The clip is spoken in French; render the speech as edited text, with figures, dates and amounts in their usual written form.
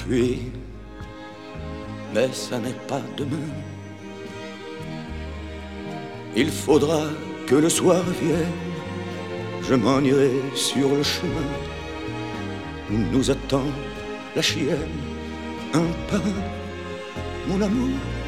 m'enfuir, mais ça n'est pas demain. Il faudra que le soir vienne, je m'en irai sur le chemin où nous attend la chienne. Un pain, mon amour,